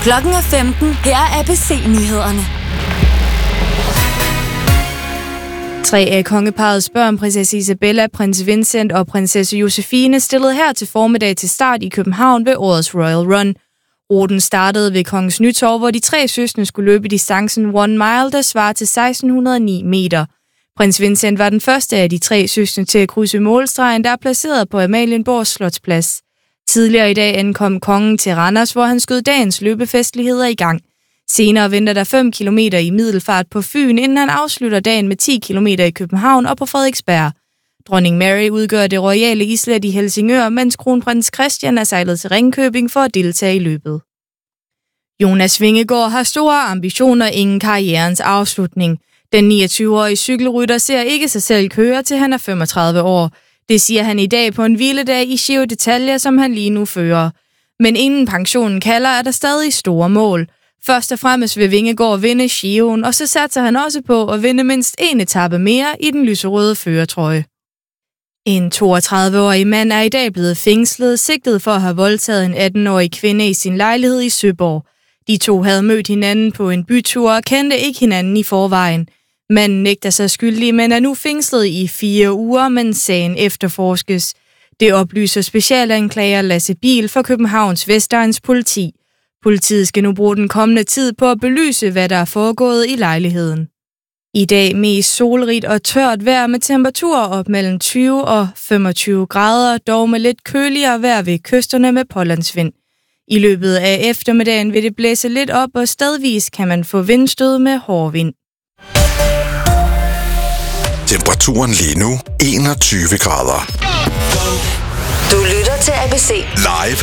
Klokken er 15. Her er ABC-nyhederne. 3 af kongeparrets børn, prinsesse Isabella, prins Vincent og prinsesse Josefine, stillede her til formiddag til start i København ved årets Royal Run. Ruten startede ved Kongens Nytorv, hvor de 3 søskende skulle løbe distancen 1 mile, der svarer til 1609 meter. Prins Vincent var den første af de 3 søskende til at krydse målstregen, der er placeret på Amalienborg Slotsplads. Tidligere i dag ankom kongen til Randers, hvor han skød dagens løbefestligheder i gang. Senere venter der 5 km i middelfart på Fyn, inden han afslutter dagen med 10 km i København og på Frederiksberg. Dronning Mary udgør det royale islet i Helsingør, mens kronprins Christian er sejlet til Ringkøbing for at deltage i løbet. Jonas Vingegaard har store ambitioner inden karrierens afslutning. Den 29-årige cykelrytter ser ikke sig selv køre, til han er 35 år. Det siger han i dag på en hviledag i Giro d'Italia, som han lige nu fører. Men inden pensionen kalder, er der stadig store mål. Først og fremmest vil Vingegaard vinde Giroen, og så satser han også på at vinde mindst en etape mere i den lyserøde førertrøje. En 32-årig mand er i dag blevet fængslet, sigtet for at have voldtaget en 18-årig kvinde i sin lejlighed i Søborg. De to havde mødt hinanden på en bytur og kendte ikke hinanden i forvejen. Manden nægter sig skyldig, men er nu fængslet i 4 uger, mens sagen efterforskes. Det oplyser specialanklager Lasse Biel for Københavns Vestegns politi. Politiet skal nu bruge den kommende tid på at belyse, hvad der er foregået i lejligheden. I dag mest solrigt og tørt vejr med temperaturer op mellem 20 og 25 grader, dog med lidt køligere vejr ved kysterne med pålandsvind. I løbet af eftermiddagen vil det blæse lidt op, og stedvis kan man få vindstød med hård vind. Temperaturen lige nu 21 grader. Du lytter til ABC. Live